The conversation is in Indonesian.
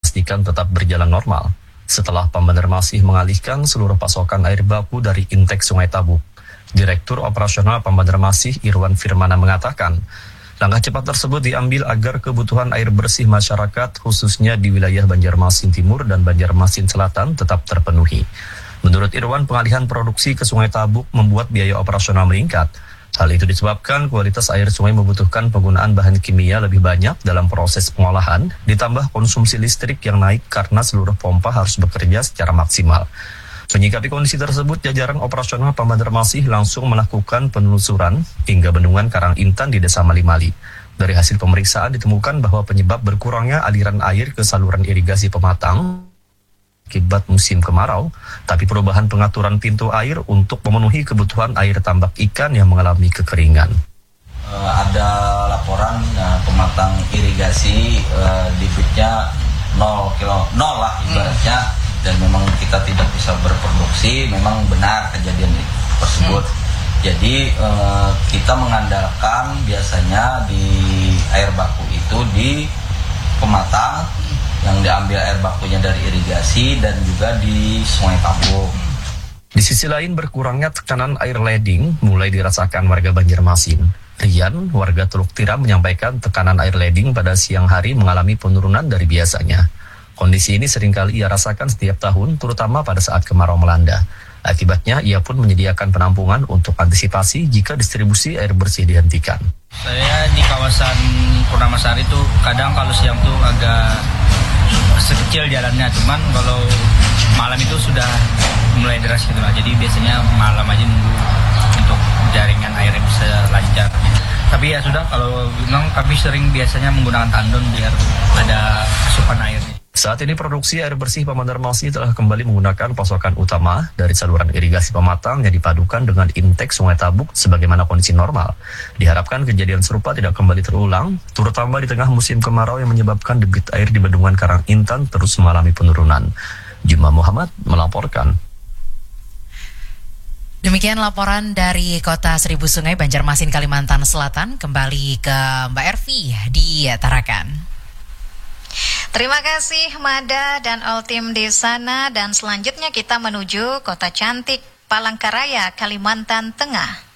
memastikan tetap berjalan normal setelah Banjarmasin mengalihkan seluruh pasokan air baku dari intake Sungai Tabuk. Direktur Operasional Banjarmasin Irwan Firmana mengatakan, langkah cepat tersebut diambil agar kebutuhan air bersih masyarakat khususnya di wilayah Banjarmasin Timur dan Banjarmasin Selatan tetap terpenuhi. Menurut Irwan, pengalihan produksi ke Sungai Tabuk membuat biaya operasional meningkat. Hal itu disebabkan kualitas air sungai membutuhkan penggunaan bahan kimia lebih banyak dalam proses pengolahan, ditambah konsumsi listrik yang naik karena seluruh pompa harus bekerja secara maksimal. Menyikapi kondisi tersebut, jajaran operasional Banjarmasin langsung melakukan penelusuran hingga bendungan Karang Intan di Desa Mali-Mali. Dari hasil pemeriksaan ditemukan bahwa penyebab berkurangnya aliran air ke saluran irigasi Pematang akibat musim kemarau, tapi perubahan pengaturan pintu air untuk memenuhi kebutuhan air tambak ikan yang mengalami kekeringan. Ada laporan Pematang irigasi debitnya 0 lah ibaratnya, dan memang kita tidak bisa berproduksi. Memang benar kejadian tersebut. Jadi kita mengandalkan biasanya di air baku itu di Pematang, yang diambil air bakunya dari irigasi dan juga di Sungai Tabuk. Di sisi lain, berkurangnya tekanan air leding mulai dirasakan warga Banjarmasin. Rian, warga Teluk Tiram, menyampaikan tekanan air leding pada siang hari mengalami penurunan dari biasanya. Kondisi ini seringkali ia rasakan setiap tahun, terutama pada saat kemarau melanda. Akibatnya, ia pun menyediakan penampungan untuk antisipasi jika distribusi air bersih dihentikan. Saya di kawasan Purnamasari itu kadang kalau siang tuh agak sekecil jalannya, cuman kalau malam itu sudah mulai deras gitu lah. Jadi biasanya malam aja nunggu untuk jaringan air bisa lancar. Tapi ya sudah, kalau memang kami sering biasanya menggunakan tandon biar ada asupan airnya. Saat ini produksi air bersih Banjarmasin telah kembali menggunakan pasokan utama dari saluran irigasi Pematang yang dipadukan dengan intake Sungai Tabuk sebagaimana kondisi normal. Diharapkan kejadian serupa tidak kembali terulang, terutama di tengah musim kemarau yang menyebabkan debit air di bendungan Karang Intan terus mengalami penurunan. Juma Muhammad melaporkan. Demikian laporan dari Kota Seribu Sungai, Banjarmasin, Kalimantan Selatan. Kembali ke Mbak Ervi di Tarakan. Terima kasih Mada dan all tim di sana, dan selanjutnya kita menuju Kota Cantik Palangkaraya, Kalimantan Tengah.